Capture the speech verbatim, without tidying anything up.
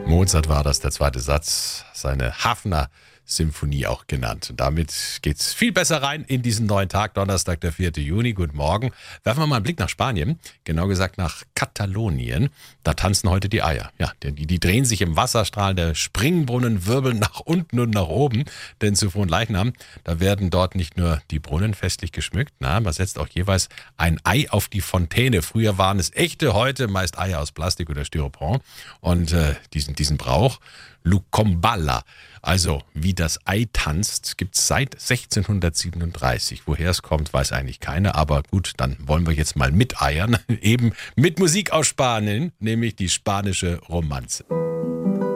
Mozart war das, der zweite Satz, seine Hafner-Symphonie auch genannt. Und damit geht's viel besser rein in diesen neuen Tag, Donnerstag, der vierte Juni. Guten Morgen. Werfen wir mal einen Blick nach Spanien, genau gesagt nach Katalonien. Da tanzen heute die Eier. Ja, die, die drehen sich im Wasserstrahl, der Springbrunnen wirbeln nach unten und nach oben. Denn zu Fronleichnam, da werden dort nicht nur die Brunnen festlich geschmückt, na, man setzt auch jeweils ein Ei auf die Fontäne. Früher waren es echte, heute meist Eier aus Plastik oder Styropor. Und äh, diesen, diesen Brauch, Lucombala, also wie das Ei tanzt, gibt es seit sechzehnhundertsiebenunddreißig. Woher es kommt, weiß eigentlich keiner. Aber gut, dann wollen wir jetzt mal miteiern. Eben mit Musik aus Spanien, nämlich die spanische Romanze.